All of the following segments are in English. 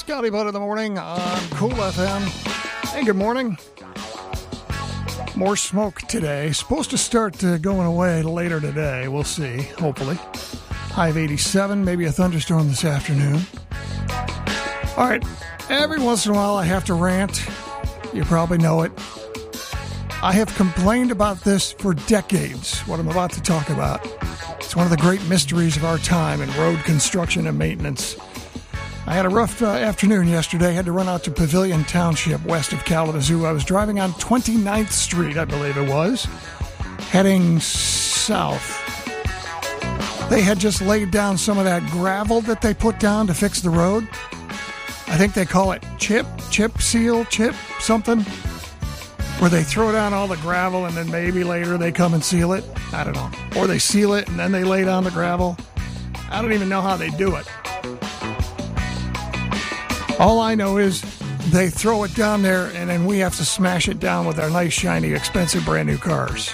Scotty Bud in the morning on Cool FM. Hey, good morning. More smoke today. Supposed to start going away later today. We'll see, hopefully. High of 87, maybe a thunderstorm this afternoon. All right, every once in a while I have to rant. You probably know it. I have complained about this for decades, what I'm about to talk about. It's one of the great mysteries of our time in road construction and maintenance. I had a rough afternoon yesterday. I had to run out to Pavilion Township, west of Kalamazoo. I was driving on 29th Street, I believe it was, heading south. They had just laid down some of that gravel that they put down to fix the road. I think they call it chip seal, something, where they throw down all the gravel and then maybe later they come and seal it. I don't know. Or they seal it and then they lay down the gravel. I don't even know how they do it. All I know is they throw it down there and then we have to smash it down with our nice, shiny, expensive, brand new cars.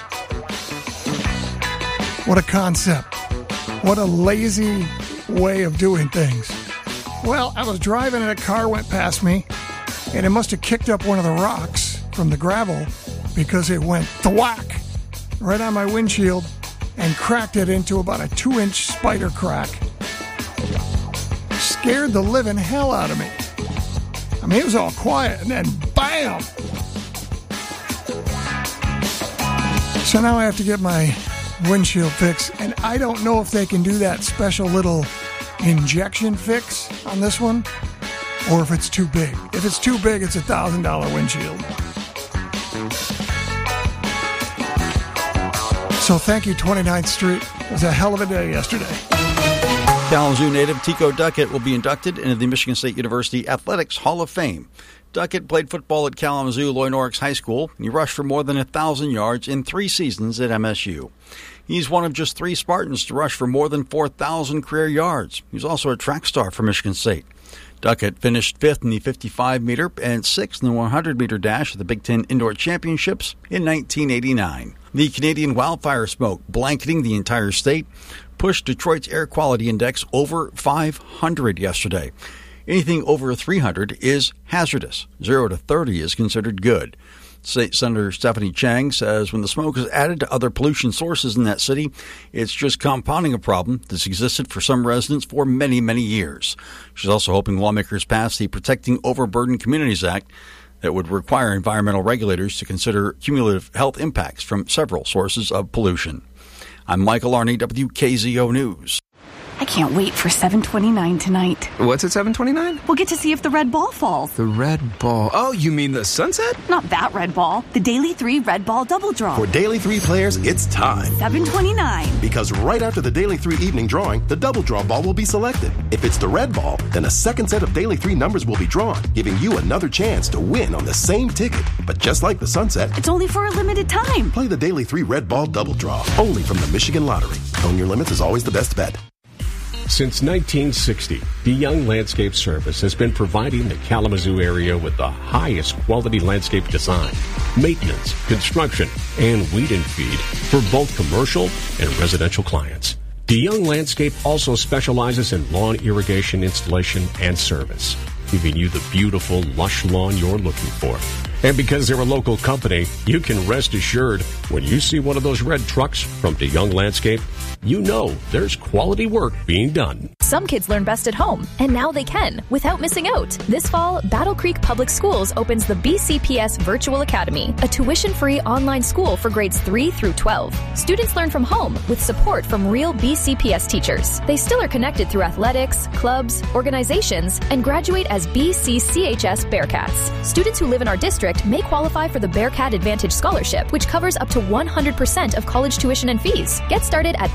What a concept. What a lazy way of doing things. Well, I was driving and a car went past me and it must have kicked up one of the rocks from the gravel because it went thwack right on my windshield and cracked it into about a 2-inch spider crack. Scared the living hell out of me. I mean, it was all quiet, and then bam! So now I have to get my windshield fixed, and I don't know if they can do that special little injection fix on this one, or if it's too big. If it's too big, it's a $1,000 windshield. So thank you, 29th Street. It was a hell of a day yesterday. Kalamazoo native Tico Duckett will be inducted into the Michigan State University Athletics Hall of Fame. Duckett played football at Kalamazoo Loy Norrix High School. He rushed for more than 1,000 yards in 3 seasons at MSU. He's one of just 3 Spartans to rush for more than 4,000 career yards. He's also a track star for Michigan State. Duckett finished 5th in the 55-meter and 6th in the 100-meter dash at the Big Ten Indoor Championships in 1989. The Canadian wildfire smoke blanketing the entire state pushed Detroit's air quality index over 500 yesterday. Anything over 300 is hazardous. 0 to 30 is considered good. State Senator Stephanie Chang says when the smoke is added to other pollution sources in that city, it's just compounding a problem that's existed for some residents for many, many years. She's also hoping lawmakers pass the Protecting Overburdened Communities Act that would require environmental regulators to consider cumulative health impacts from several sources of pollution. I'm Michael Arney, WKZO News. I can't wait for 7:29 tonight. What's at 7:29? We'll get to see if the red ball falls. The red ball. Oh, you mean the sunset? Not that red ball. The Daily 3 Red Ball Double Draw. For Daily 3 players, it's time. 7:29. Because right after the Daily 3 evening drawing, the double draw ball will be selected. If it's the red ball, then a second set of Daily 3 numbers will be drawn, giving you another chance to win on the same ticket. But just like the sunset, it's only for a limited time. Play the Daily 3 Red Ball Double Draw, only from the Michigan Lottery. Own your limits is always the best bet. Since 1960, DeYoung Landscape Service has been providing the Kalamazoo area with the highest quality landscape design, maintenance, construction, and weed and feed for both commercial and residential clients. DeYoung Landscape also specializes in lawn irrigation installation and service, giving you the beautiful, lush lawn you're looking for. And because they're a local company, you can rest assured when you see one of those red trucks from DeYoung Landscape, you know there's quality work being done. Some kids learn best at home, and now they can, without missing out. This fall, Battle Creek Public Schools opens the BCPS Virtual Academy, a tuition-free online school for grades 3 through 12. Students learn from home with support from real BCPS teachers. They still are connected through athletics, clubs, organizations, and graduate as BCCHS Bearcats. Students who live in our district may qualify for the Bearcat Advantage Scholarship, which covers up to 100% of college tuition and fees. Get started at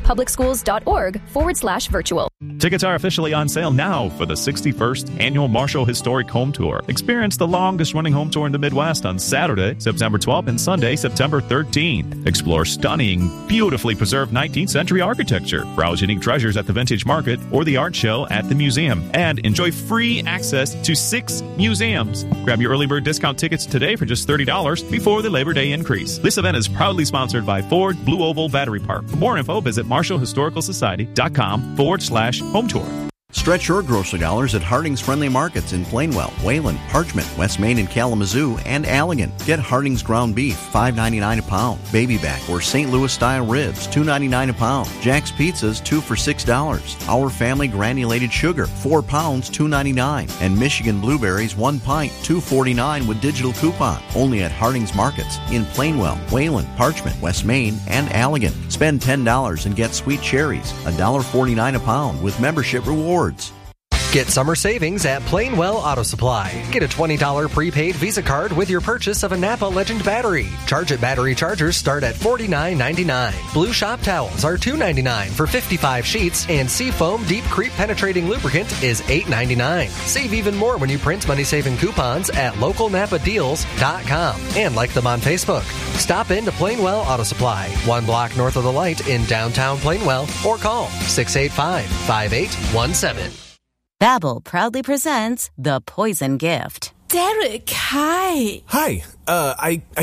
battlecreekpublicschools.org/virtual. Tickets are officially on sale now for the 61st Annual Marshall Historic Home Tour. Experience the longest-running home tour in the Midwest on Saturday, September 12th, and Sunday, September 13th. Explore stunning, beautifully preserved 19th century architecture, browse unique treasures at the Vintage Market or the art show at the museum, and enjoy free access to 6 museums. Grab your early bird discount tickets today for just $30 before the Labor Day increase. This event is proudly sponsored by Ford Blue Oval Battery Park. For more info, visit MarshallHistoricalSociety.com/home tour. Stretch your grocery dollars at Harding's Friendly Markets in Plainwell, Wayland, Parchment, West Main and Kalamazoo, and Allegan. Get Harding's ground beef, $5.99 a pound. Baby back or St. Louis style ribs, $2.99 a pound. Jack's Pizzas, 2 for $6. Our Family granulated sugar, 4 pounds, $2.99. And Michigan blueberries, 1 pint, $2.49 with digital coupon. Only at Harding's Markets in Plainwell, Wayland, Parchment, West Main, and Allegan. Spend $10 and get sweet cherries, $1.49 a pound with membership rewards. Get summer savings at Plainwell Auto Supply. Get a $20 prepaid Visa card with your purchase of a Napa Legend battery. Charge It battery chargers start at $49.99. Blue Shop towels are $2.99 for 55 sheets, and Seafoam Deep Creep Penetrating Lubricant is $8.99. Save even more when you print money-saving coupons at localnapadeals.com and like them on Facebook. Stop in to Plainwell Auto Supply, 1 block north of the light in downtown Plainwell, or call 685-5817. Babbel proudly presents The Poison Gift. Derek, hi. Hi. I